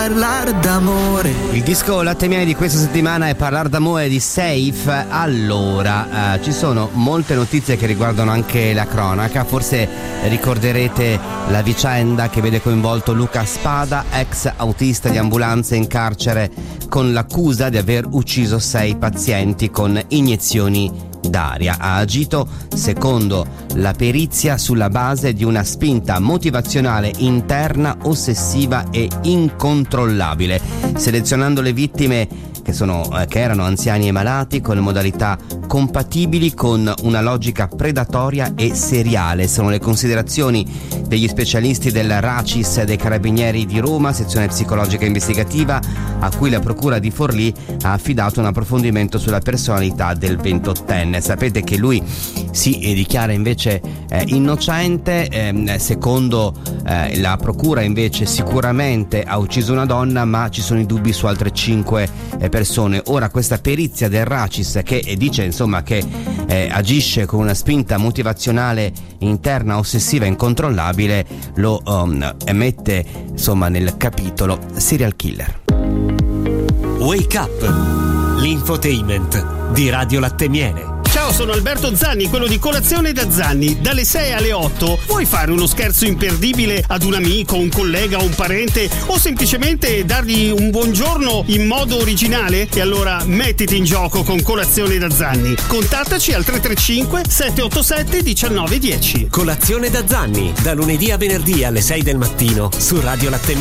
parlar d'amore. Il disco Latte Miele di questa settimana è Parlar d'amore di Safe. Allora, ci sono molte notizie che riguardano anche la cronaca. Forse ricorderete la vicenda che vede coinvolto Luca Spada, ex autista di ambulanza in carcere con l'accusa di aver ucciso 6 pazienti con iniezioni d'aria. Ha agito, secondo la perizia, sulla base di una spinta motivazionale interna, ossessiva e incontrollabile, selezionando le vittime che erano anziani e malati con modalità compatibili con una logica predatoria e seriale. Sono le considerazioni degli specialisti del RACIS dei Carabinieri di Roma, sezione psicologica investigativa, a cui la procura di Forlì ha affidato un approfondimento sulla personalità del 28enne. Sapete che lui si dichiara invece innocente, secondo la procura invece sicuramente ha ucciso una donna, ma ci sono i dubbi su altre 5 persone. Ora questa perizia del RACIS, che dice insomma che agisce con una spinta motivazionale interna, ossessiva e incontrollabile, lo mette insomma nel capitolo serial killer. Wake Up, l'infotainment di Radio Latte Miele. Ciao, sono Alberto Zanni, quello di Colazione da Zanni. Dalle 6 alle 8 vuoi fare uno scherzo imperdibile ad un amico, un collega o un parente, o semplicemente dargli un buongiorno in modo originale? E allora mettiti in gioco con Colazione da Zanni. Contattaci al 335 787 1910. Colazione da Zanni, da lunedì a venerdì alle 6 del mattino su Radio Latte Miele.